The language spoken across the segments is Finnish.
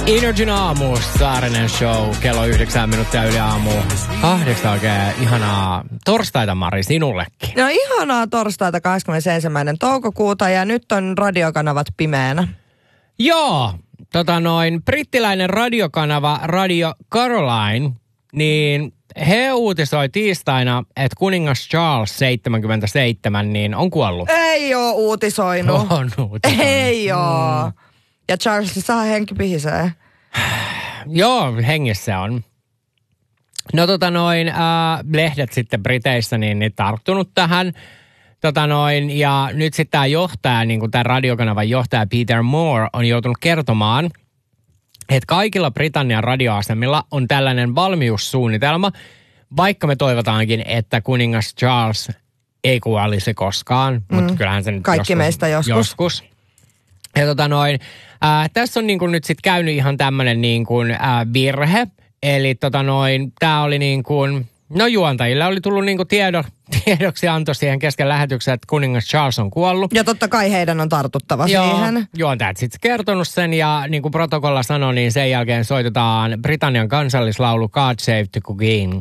Energin aamu, Saarinen show, kello 9 minuuttia yli aamu. 8 oikein ihanaa torstaita, Mari, sinullekin. No ihanaa torstaita 21. toukokuuta ja nyt on radiokanavat pimeänä. Joo, brittiläinen radiokanava Radio Caroline, niin he uutisoi tiistaina, että kuningas Charles 77 niin on kuollut. Ei oo uutisoinut. On uutisoinut. Ei oo. Ja Charles saa henki pihisee. Joo, hengissä on. No lehdet sitten Briteissä niin tarttunut tähän. Ja nyt sitten tämä johtaja, niin kuin tämä radiokanavan johtaja Peter Moore on joutunut kertomaan, että kaikilla Britannian radioasemilla on tällainen valmiussuunnitelma, vaikka me toivotaankin, että kuningas Charles ei kuolisi koskaan, mutta kyllähän se nyt kaikki meistä joskus. Ja tässä on niin kuin nyt sitten käynyt ihan tämmöinen niin kuin virhe, eli tämä oli niin kuin, no juontajille oli tullut niin kuin tiedoksi anto siihen kesken lähetyksen, että kuningas Charles on kuollut. Ja totta kai heidän on tartuttava siihen. Juontajat sitten kertonut sen ja niin kuin protokolla sanoi, niin sen jälkeen soitetaan Britannian kansallislaulu God Save the Queen.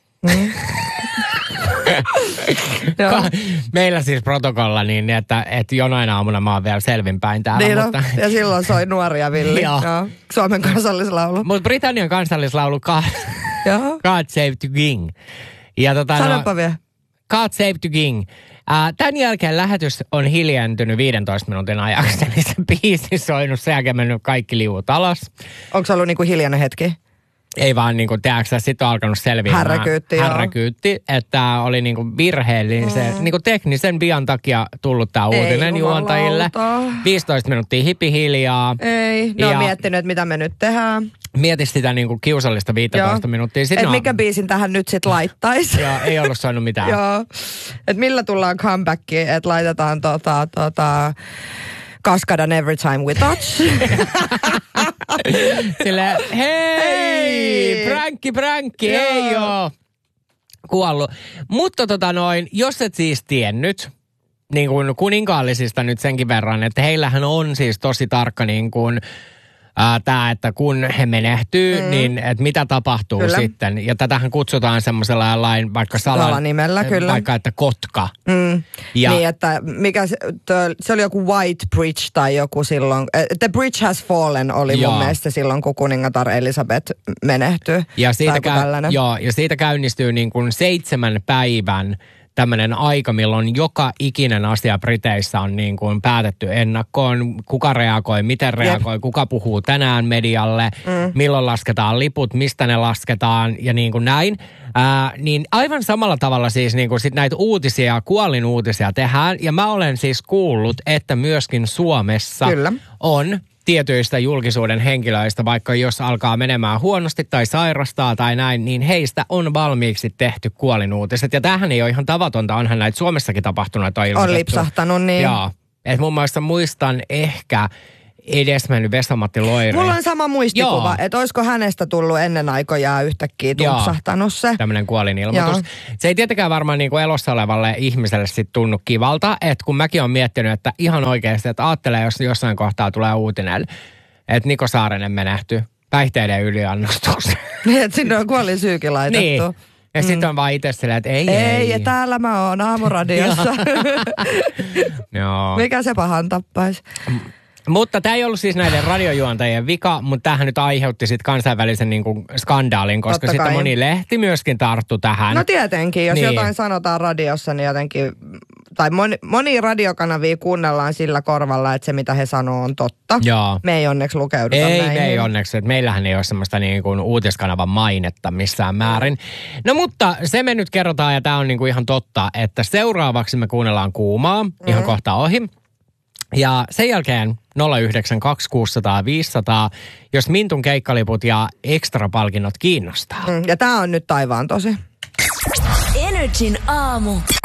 Meillä siis protokolla niin, että jonain aamuna mä oon vielä selvinpäin täällä. Niin mutta... ja silloin soi Nuoria Villi. Joo. Suomen kansallislaulu. Mutta Britannian kansallislaulu God Save the King. Ja sanopa vielä. God Save the King. Tämän jälkeen lähetys on hiljentynyt 15 minuutin ajaksi, eli se biisi soinut, sen jälkeen mennyt kaikki liuut alas. Onko se ollut niinku hiljainen hetki? Ei vaan niinku, tiedätkö, sitten on alkanut selviämään. Härräkyytti, että oli niinku virheellinen se niinku teknisen vian takia tullut tämä uutinen juontajille. 15 minuuttia hipihiljaa. Ei, ne on miettinyt, että mitä me nyt tehdään. Mieti sitä niinku kiusallista 15 minuuttia. Että mikä biisin tähän nyt sitten laittaisi. Joo, ei ollut saanut mitään. Joo, että millä tullaan comebackiin, että laitetaan Kaskadan Every Time We Touch. Silleen, hei, pränkki, ei oo kuollut. Mutta jos et siis tiennyt, niin kuin kuninkaallisista nyt senkin verran, että heillähän on siis tosi tarkka niin kuin tämä, että kun he menehtyy, niin että mitä tapahtuu kyllä sitten. Ja tätähän kutsutaan semmoisella jollain vaikka salanimellä, kyllä. Vaikka että Kotka. Ja niin, että se oli joku White Bridge tai joku silloin. The Bridge Has Fallen oli mun mielestä silloin, kun kuningatar Elisabeth menehtyi. Ja siitä käynnistyy niin kuin 7 päivän tämmöinen aika, milloin joka ikinen asia Briteissä on niin kuin päätetty ennakkoon. Kuka reagoi, miten reagoi, kuka puhuu tänään medialle, milloin lasketaan liput, mistä ne lasketaan ja niin kuin näin. Niin aivan samalla tavalla siis niin kuin sit näitä uutisia, kuolinuutisia tehdään. Ja mä olen siis kuullut, että myöskin Suomessa on tietyistä julkisuuden henkilöistä, vaikka jos alkaa menemään huonosti tai sairastaa tai näin, niin heistä on valmiiksi tehty kuolinuutiset. Ja tämähän ei ole ihan tavatonta, onhan näitä Suomessakin tapahtunut. On lipsahtanut, niin. Joo. Et mun mielestä muistan ehkä edesmennyt Vesa-Matti Loiri. Mulla on sama muistikuva, että olisiko hänestä tullut ennen aikojaan yhtäkkiä tumpsahtanut se. Tämmöinen kuolinilmoitus. Joo. Se ei tietenkään varmaan niin kuin elossa olevalle ihmiselle sit tunnu kivalta, että kun mäkin olen miettinyt, että ihan oikeasti, että ajattelee, jos jossain kohtaa tulee uutinen, että Niko Saarinen menehtyi päihteiden yliannostukseen. Että sinne on kuolinsyykin laitettu. Niin. Ja sitten on vaan itse silleen, että ei. Ja täällä mä oon aamuradiossa. Joo. Mikä se pahan tappaisi? Mutta tämä ei ollut siis näiden radiojuontajien vika, mutta tämähän nyt aiheutti sitten kansainvälisen niin kuin skandaalin, koska sitten moni lehti myöskin tarttui tähän. No tietenkin, jos jotain sanotaan radiossa, niin jotenkin, tai moni radiokanavia kuunnellaan sillä korvalla, että se mitä he sanoo on totta. Joo. Me ei onneksi lukeuduta näihin. Me ei onneksi, että meillähän ei ole semmoista niin kuin uutiskanavan mainetta missään määrin. No mutta se me nyt kerrotaan, ja tämä on niin kuin ihan totta, että seuraavaksi me kuunnellaan Kuumaa, ihan kohta ohi. Ja sen jälkeen 092600500, jos Mintun keikkaliput ja ekstrapalkinnot kiinnostaa. Ja tää on nyt taivaan tosi. Energin aamu.